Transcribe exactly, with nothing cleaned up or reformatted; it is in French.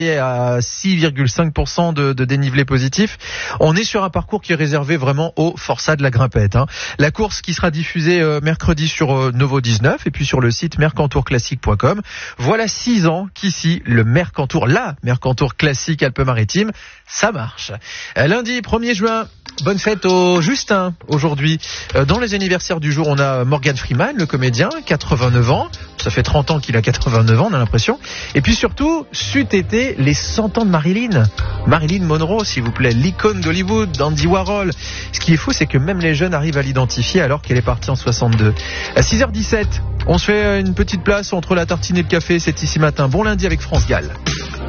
à six virgule cinq pour cent de, de dénivelé positif. On est sur un parcours qui est réservé vraiment aux forçats de la grimpette. Hein. La course qui sera diffusée euh, mercredi sur euh, Novo dix-neuf et puis sur le site mercantour classique point com. Voilà six ans qu'ici, le Mercantour, la Mercantour classique Alpes-Maritimes, ça marche. Euh, lundi premier juin, bonne fête au Justin aujourd'hui. Euh, dans les anniversaires du jour, on a Morgan Freeman, le comédien, quatre-vingt-neuf ans. Ça fait trente ans qu'il a quatre-vingt-neuf ans, on a l'impression. Et puis surtout, c'eût été les cent ans de Marilyn. Marilyn Monroe, s'il vous plaît, l'icône d'Hollywood, d'Andy Warhol. Ce qui est fou, c'est que même les jeunes arrivent à l'identifier alors qu'elle est partie en soixante-deux. À six heures dix-sept, on se fait une petite place entre la tartine et le café, c'est ici matin. Bon lundi avec France Gall.